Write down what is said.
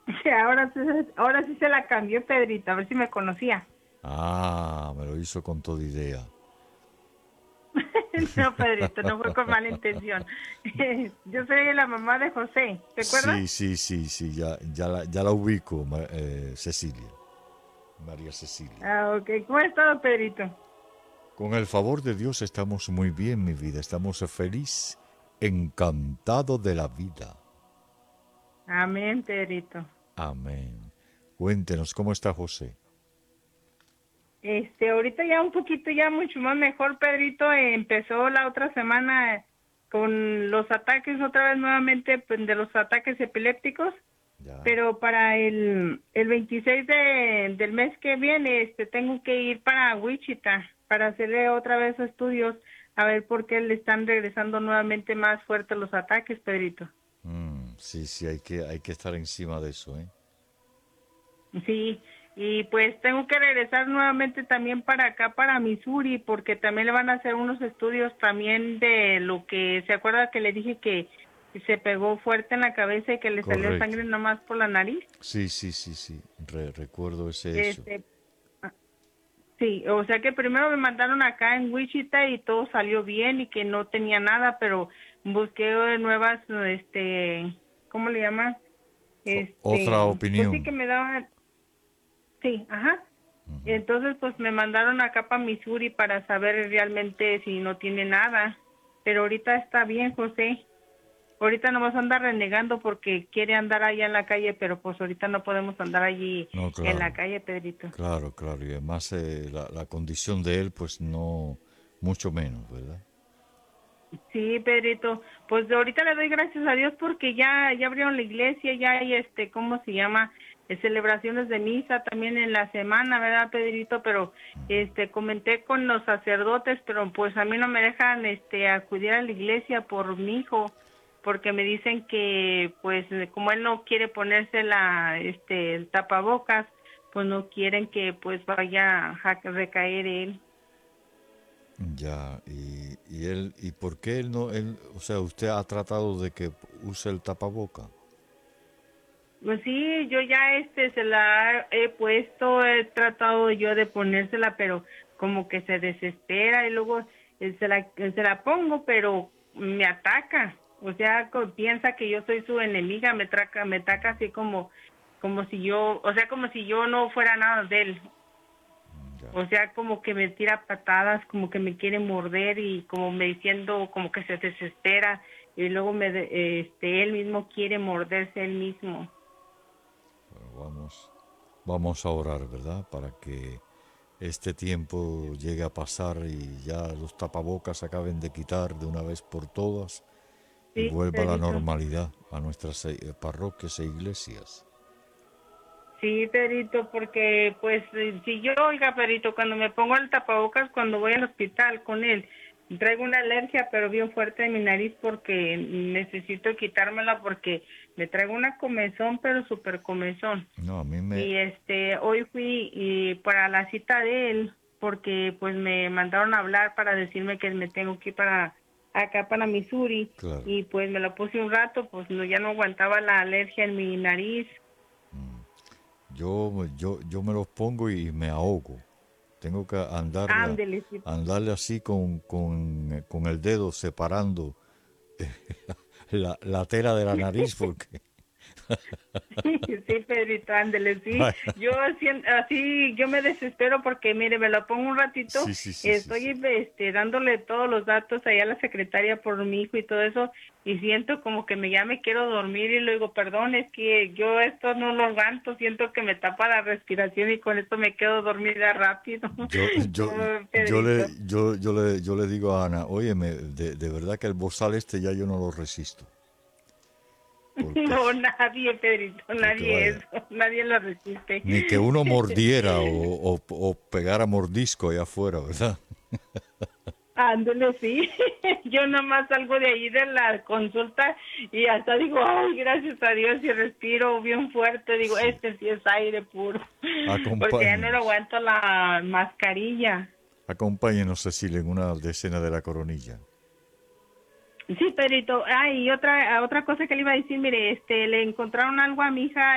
Sí, ahora sí se la cambió Pedrito, a ver si me conocía. Ah, me lo hizo con toda idea. No, Pedrito, no fue con mala intención. Yo soy la mamá de José, ¿te acuerdas? Sí, sí, sí, sí, ya la ubico, Cecilia, María Cecilia. Ah, ok. ¿Cómo ha estado, Pedrito? Con el favor de Dios estamos muy bien, mi vida. Estamos feliz, encantado de la vida. Amén, Pedrito. Amén. Cuéntenos, ¿cómo está José? Ahorita ya un poquito, ya mucho más mejor, Pedrito. Empezó la otra semana con los ataques otra vez nuevamente, pues, de los ataques epilépticos, Ya. pero para el 26 del mes que viene, tengo que ir para Wichita para hacerle otra vez estudios a ver por qué le están regresando nuevamente más fuertes los ataques, Pedrito. Sí, sí, hay que estar encima de eso, ¿eh? Sí, y pues tengo que regresar nuevamente también para acá, para Missouri, porque también le van a hacer unos estudios también de lo que, ¿se acuerda que le dije que se pegó fuerte en la cabeza y que le salió Correcto. sangre nomás por la nariz? Sí, sí, sí, sí. Recuerdo ese hecho. Este, ah, sí, o sea que primero me mandaron acá en Wichita y todo salió bien y que no tenía nada, pero busqué nuevas, ¿cómo le llaman? Otra Pues sí opinión. que me daban. Sí, ajá. Entonces, pues me mandaron acá para Missouri para saber realmente si no tiene nada. Pero ahorita está bien, José. Ahorita nomás anda renegando porque quiere andar allá en la calle, pero pues ahorita no podemos andar allí No, en la claro, calle, Pedrito. claro, claro. Y además la condición de él, pues no, mucho menos, ¿verdad? Sí, Pedrito. Pues ahorita le doy gracias a Dios porque ya abrieron la iglesia, ya hay ¿cómo se llama? Celebraciones de misa también en la semana, ¿verdad, Pedrito? Pero comenté con los sacerdotes, pero pues a mí no me dejan acudir a la iglesia por mi hijo, porque me dicen que pues como él no quiere ponerse el tapabocas, pues no quieren que pues vaya a recaer él. Ya, y él, ¿y por qué él no, él, o sea, usted ha tratado de que use el tapaboca? Pues sí, yo ya se la he puesto, he tratado yo de ponérsela, pero como que se desespera y luego se la pongo, pero me ataca. O sea, piensa que yo soy su enemiga, me ataca así como si yo, o sea, como si yo no fuera nada de él. Ya. O sea, como que me tira patadas, como que me quiere morder y como me diciendo, como que se desespera y luego él mismo quiere morderse él mismo. Bueno, vamos a orar, ¿verdad? Para que este tiempo llegue a pasar y ya los tapabocas se acaben de quitar de una vez por todas y Sí, vuelva la Pedrito. normalidad a nuestras parroquias e iglesias. Sí, Pedrito, porque pues si yo, oiga, Pedrito, cuando me pongo el tapabocas, cuando voy al hospital con él, traigo una alergia, pero bien fuerte en mi nariz porque necesito quitármela porque me traigo una comezón, pero súper comezón. No, a mí me... Y hoy fui para la cita de él porque pues me mandaron a hablar para decirme que me tengo que ir para acá para Missouri Claro. y pues me la puse un rato, pues no, ya no aguantaba la alergia en mi nariz. Yo me los pongo y me ahogo. Tengo que Ándele, sí. andarle así con el dedo separando la tela de la nariz porque... Sí, Pedrito, ándele, sí. Yo así, yo me desespero porque, mire, me lo pongo un ratito, Sí, sí, sí, sí, sí. estoy dándole todos los datos allá a la secretaria por mi hijo y todo eso, y siento como que ya me quiero dormir y luego, perdón, es que yo esto no lo aguanto, siento que me tapa la respiración y con esto me quedo dormida rápido. Oh, Pedrito. Yo le digo a Ana, óyeme, de verdad que el bozal este ya yo no lo resisto. Porque, No, nadie, Pedrito, porque nadie vaya, eso, nadie lo resiste. ni que uno mordiera o pegara mordisco allá afuera, ¿verdad? Ándale, sí. Yo nomás salgo de ahí de la consulta y hasta digo, ay, gracias a Dios y respiro bien fuerte. Digo, Sí. sí es aire puro, porque ya no lo Acompáñenos. aguanto la mascarilla. Acompáñenos, Cecilia, en una decena de la coronilla. Sí, Pedrito. Ah, y otra cosa que le iba a decir, mire, le encontraron algo a mi hija